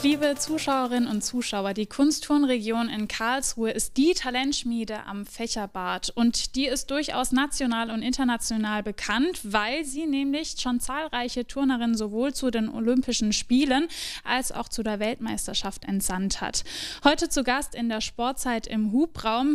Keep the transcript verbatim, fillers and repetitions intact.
Liebe Zuschauerinnen und Zuschauer, die Kunstturnregion in Karlsruhe ist die Talentschmiede am Fächerbad und die ist durchaus national und international bekannt, weil sie nämlich schon zahlreiche Turnerinnen sowohl zu den Olympischen Spielen als auch zu der Weltmeisterschaft entsandt hat. Heute zu Gast in der Sportzeit im Hubraum